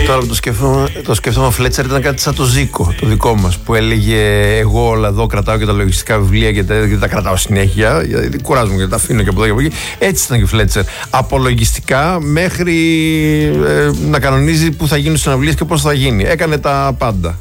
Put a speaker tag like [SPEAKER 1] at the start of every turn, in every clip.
[SPEAKER 1] Τώρα που το σκεφτόμαι, ο Φλέτσερ ήταν κάτι σαν το Ζήκο, το δικό μας, που έλεγε εγώ όλα εδώ κρατάω και τα λογιστικά βιβλία και τα κρατάω συνέχεια, γιατί κουράζομαι και τα αφήνω και από εδώ και από εκεί. Έτσι ήταν και ο Φλέτσερ. Από λογιστικά μέχρι να κανονίζει πού θα γίνουν συναυλίες και πώς θα γίνει. Έκανε τα πάντα.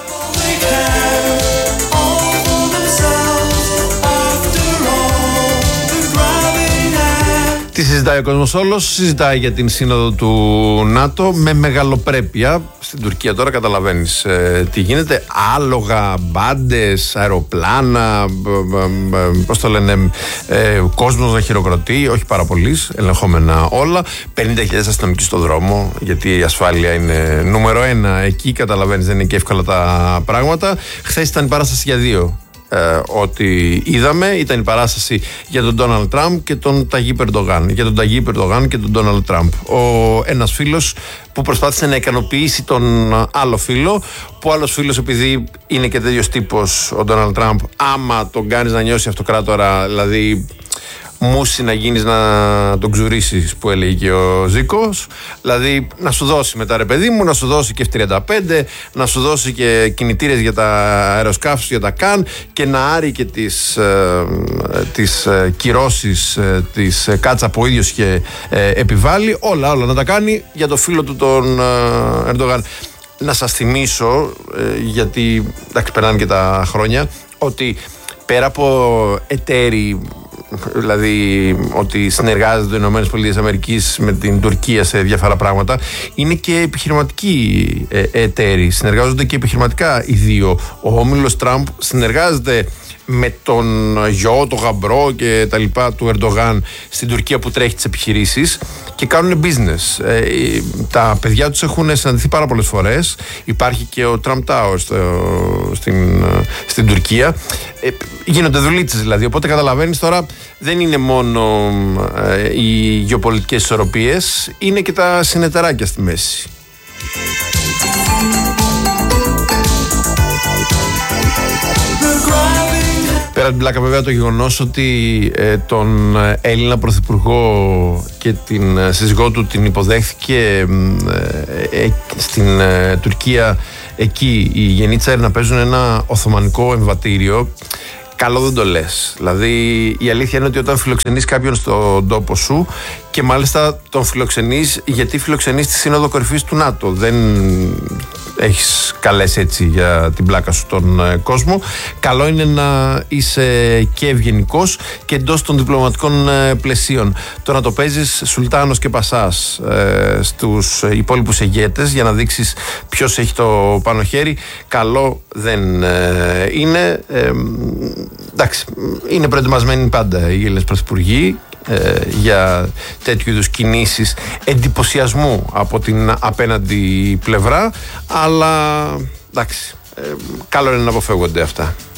[SPEAKER 1] Τι συζητάει ο κόσμος όλος? Συζητάει για την σύνοδο του ΝΑΤΟ με μεγαλοπρέπεια. Στην Τουρκία τώρα καταλαβαίνεις τι γίνεται. Άλογα, μπάντες, αεροπλάνα, πώς το λένε, κόσμος να χειροκροτεί, όχι πάρα πολλής, ελεγχόμενα όλα. 50.000 αστυνομικοί στο δρόμο, γιατί η ασφάλεια είναι νούμερο 1 εκεί, καταλαβαίνεις, δεν είναι και εύκολα τα πράγματα. Χθες ήταν η παράσταση για 2. Ό,τι είδαμε ήταν η παράσταση για τον Ντόναλντ Τραμπ και τον Ταγίπ Ερντογάν. Για τον Ταγίπ Ερντογάν και τον Ντόναλντ Τραμπ. Ένας φίλος που προσπάθησε να ικανοποιήσει τον άλλο φίλο, που ο άλλος φίλος, επειδή είναι και τέτοιος τύπος ο Ντόναλντ Τραμπ, άμα τον κάνεις να νιώσει αυτοκράτορα, δηλαδή μουσι να γίνεις να τον ξουρίσεις, που έλεγε και ο Ζήκος, δηλαδή να σου δώσει μετά, ρε παιδί μου, να σου δώσει και F-35, να σου δώσει και κινητήρες για τα αεροσκάφη, για τα καν, και να άρει και τις κυρώσεις της κάτσα που ο ίδιος είχε επιβάλει, όλα να τα κάνει για το φίλο του τον Ερντογάν. Να σας θυμίσω, γιατί εντάξει περνάνε και τα χρόνια, ότι πέρα από εταίροι, δηλαδή ότι συνεργάζονται οι ΗΠΑ με την Τουρκία σε διάφορα πράγματα, είναι και επιχειρηματικοί εταίροι. Συνεργάζονται και επιχειρηματικά οι δύο. Ο όμιλος Τραμπ συνεργάζεται με τον γιο, τον γαμπρό και τα λοιπά του Ερντογάν στην Τουρκία, που τρέχει τις επιχειρήσεις, και κάνουν business. Τα παιδιά τους έχουν συναντηθεί πάρα πολλές φορές. Υπάρχει και ο Trump Tower στην Τουρκία. Γίνονται δουλίτσες δηλαδή. Οπότε καταλαβαίνεις τώρα, δεν είναι μόνο οι γεωπολιτικές ισορροπίες, είναι και τα συνεταιράκια στη μέση. Πέρα την πλάκα, βέβαια, το γεγονός ότι τον Έλληνα Πρωθυπουργό και την σύζυγό του την υποδέχθηκε στην Τουρκία, εκεί οι Γενίτσαροι να παίζουν ένα οθωμανικό εμβατήριο, καλό δεν το λες. Δηλαδή η αλήθεια είναι ότι όταν φιλοξενείς κάποιον στον τόπο σου, και μάλιστα τον φιλοξενείς γιατί φιλοξενείς τη Σύνοδο Κορυφής του ΝΑΤΟ, δεν έχεις καλέσει έτσι για την πλάκα σου τον κόσμο, καλό είναι να είσαι και ευγενικός και εντός των διπλωματικών πλαισίων. Το να το παίζεις σουλτάνος και πασάς στους υπόλοιπους ηγέτες για να δείξεις ποιος έχει το πάνω χέρι, καλό δεν είναι. Εντάξει, είναι προετοιμασμένοι πάντα οι Έλληνες πρωθυπουργοί για τέτοιου είδους κινήσεις εντυπωσιασμού από την απέναντι πλευρά, αλλά εντάξει, καλό είναι να αποφεύγονται αυτά.